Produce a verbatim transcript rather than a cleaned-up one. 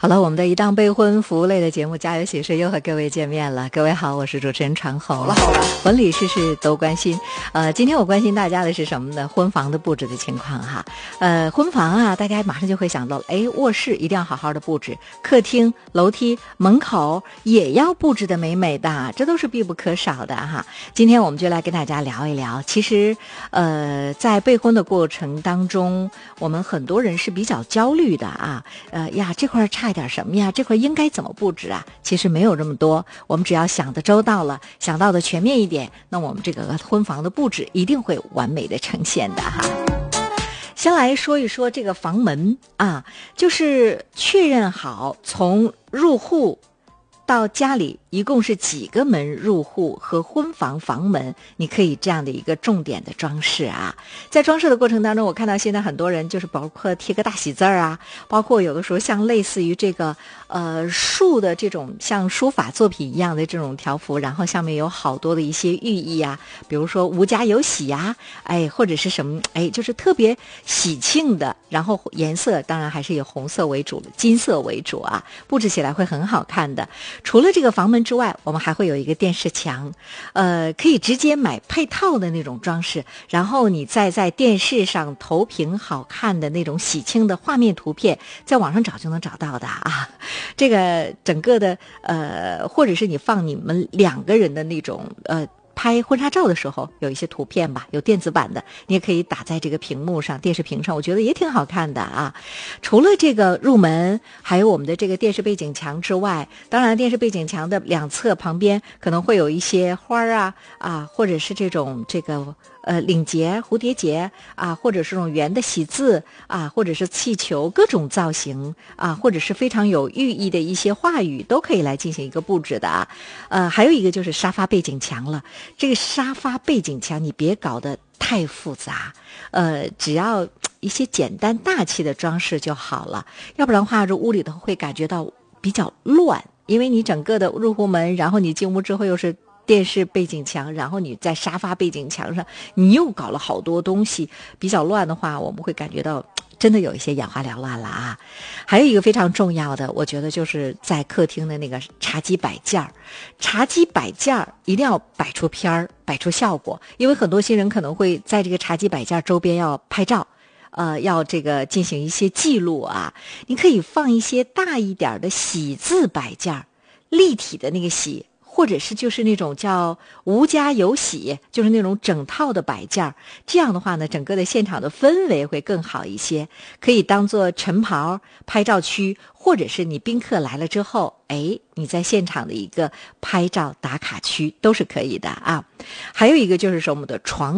好了，我们的一档备婚服务类的节目《家有喜事》又和各位见面了。各位好，我是主持人传红。好了好了，婚礼事事都关心。呃，今天我关心大家的是什么呢？婚房的布置的情况哈。呃，婚房啊，大家马上就会想到，哎，卧室一定要好好的布置，客厅、楼梯、门口也要布置的美美的，这都是必不可少的哈。今天我们就来跟大家聊一聊，其实呃，在备婚的过程当中，我们很多人是比较焦虑的啊。呃呀，这块差点什么呀？这块应该怎么布置啊？其实没有这么多，我们只要想得周到了，想到的全面一点，那我们这个婚房的布置一定会完美的呈现的哈。先来说一说这个房门啊，就是确认好从入户到家里一共是几个门入户和婚房房门，你可以这样的一个重点的装饰啊。在装饰的过程当中，我看到现在很多人就是包括贴个大喜字儿啊，包括有的时候像类似于这个呃树的这种像书法作品一样的这种条幅，然后下面有好多的一些寓意啊，比如说无家有喜呀、啊，哎，或者是什么，哎，就是特别喜庆的，然后颜色当然还是以红色为主，金色为主啊，布置起来会很好看的。除了这个房门之外，我们还会有一个电视墙，呃，可以直接买配套的那种装饰，然后你再在电视上投屏好看的那种喜庆的画面图片，在网上找就能找到的啊。这个整个的呃，或者是你放你们两个人的那种呃。拍婚纱照的时候有一些图片吧，有电子版的，你也可以打在这个屏幕上，电视屏上，我觉得也挺好看的啊。除了这个入门还有我们的这个电视背景墙之外，当然电视背景墙的两侧旁边可能会有一些花啊啊，或者是这种这个呃领结、蝴蝶结啊，或者是这种圆的喜字啊，或者是气球，各种造型啊，或者是非常有寓意的一些话语，都可以来进行一个布置的啊。呃，还有一个就是沙发背景墙了。这个沙发背景墙你别搞得太复杂，呃，只要一些简单大气的装饰就好了，要不然的话这屋里头会感觉到比较乱，因为你整个的入户门，然后你进屋之后又是电视背景墙，然后你在沙发背景墙上你又搞了好多东西，比较乱的话，我们会感觉到真的有一些眼花缭乱了啊。还有一个非常重要的，我觉得就是在客厅的那个茶几摆件儿，茶几摆件儿一定要摆出片儿，摆出效果，因为很多新人可能会在这个茶几摆件周边要拍照，呃，要这个进行一些记录啊。你可以放一些大一点的喜字摆件，立体的那个喜，或者是就是那种叫无家有喜，就是那种整套的摆件，这样的话呢，整个的现场的氛围会更好一些，可以当做晨袍拍照区，或者是你宾客来了之后，哎，你在现场的一个拍照打卡区都是可以的啊。还有一个就是说我们的床